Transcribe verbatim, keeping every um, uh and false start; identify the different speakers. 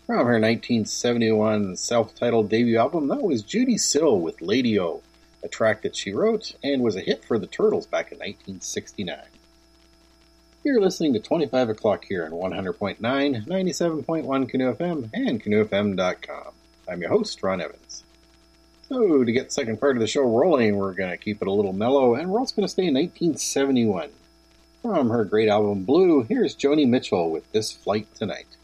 Speaker 1: From her nineteen seventy-one self-titled debut album, that was Judy Sill with Lady-O, a track that she wrote and was a hit for the Turtles back in nineteen sixty-nine. You're listening to twenty-five o'clock here on one hundred point nine, ninety-seven point one Canoe F M and Canoe F M dot com. I'm your host, Ron Evans. So, to get the second part of the show rolling, we're going to keep it a little mellow, and we're also going to stay in nineteen seventy-one. From her great album Blue, here's Joni Mitchell with This Flight Tonight.